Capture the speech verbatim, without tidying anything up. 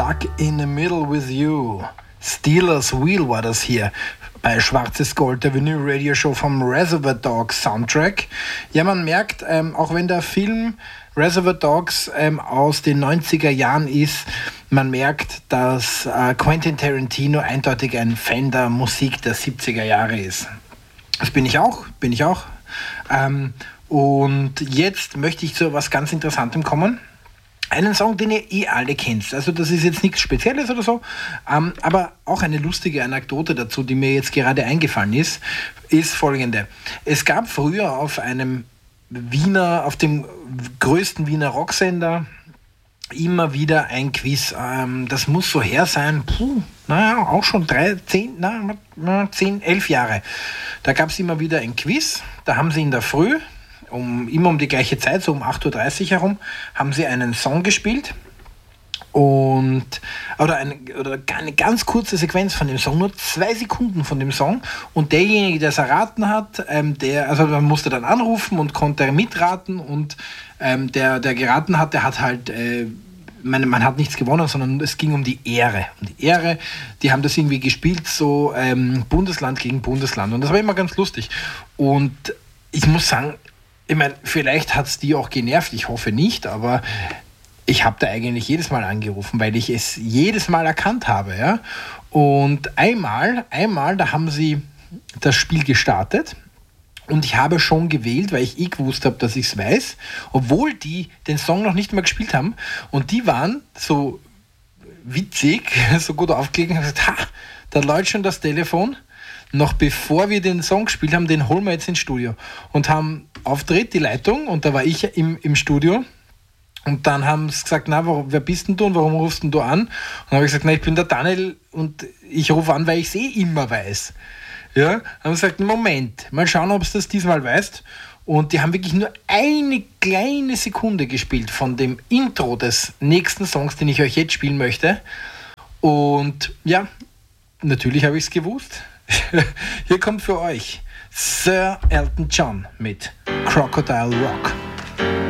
Stuck in the Middle with You. Steelers Wheel war das hier bei Schwarzes Gold, der Vinyl Radio Show vom Reservoir Dogs Soundtrack. Ja, man merkt, ähm, auch wenn der Film Reservoir Dogs ähm, aus den neunziger Jahren ist, man merkt, dass äh, Quentin Tarantino eindeutig ein Fan der Musik der siebziger Jahre ist. Das bin ich auch, bin ich auch. Ähm, und jetzt möchte ich zu was ganz Interessantem kommen. Einen Song, den ihr eh alle kennt. Also das ist jetzt nichts Spezielles oder so, ähm, aber auch eine lustige Anekdote dazu, die mir jetzt gerade eingefallen ist, ist folgende. Es gab früher auf einem Wiener, auf dem größten Wiener Rocksender immer wieder ein Quiz. Ähm, das muss so her sein, puh, naja, auch schon drei, zehn, na, zehn, elf Jahre. Da gab es immer wieder ein Quiz, da haben sie in der Früh Um, immer um die gleiche Zeit, so um acht Uhr dreißig herum, haben sie einen Song gespielt und oder eine, oder eine ganz kurze Sequenz von dem Song, nur zwei Sekunden von dem Song, und derjenige, der es erraten hat, ähm, der, also man musste dann anrufen und konnte mitraten, und ähm, der, der geraten hat, der hat halt äh, man, man hat nichts gewonnen, sondern es ging um die Ehre. Um die Ehre, die haben das irgendwie gespielt, so ähm, Bundesland gegen Bundesland, und das war immer ganz lustig. Und ich muss sagen, ich meine, vielleicht hat es die auch genervt, ich hoffe nicht, aber ich habe da eigentlich jedes Mal angerufen, weil ich es jedes Mal erkannt habe. Ja? Und einmal, einmal, da haben sie das Spiel gestartet und ich habe schon gewählt, weil ich eh gewusst habe, dass ich es weiß, obwohl die den Song noch nicht mal gespielt haben, und die waren so witzig, so gut aufgelegt und haben gesagt, ha, da läutet schon das Telefon. Noch bevor wir den Song gespielt haben, den holen wir jetzt ins Studio, und haben auftritt die Leitung, und da war ich im, im Studio, und dann haben sie gesagt, na, warum, wer bist denn du und warum rufst denn du an? Und dann habe ich gesagt, na, ich bin der Daniel und ich rufe an, weil ich es eh immer weiß. Ja, haben sie gesagt, Moment, mal schauen, ob du das diesmal weißt. Und die haben wirklich nur eine kleine Sekunde gespielt von dem Intro des nächsten Songs, den ich euch jetzt spielen möchte. Und ja, natürlich habe ich es gewusst. Hier kommt für euch Sir Elton John mit Crocodile Rock.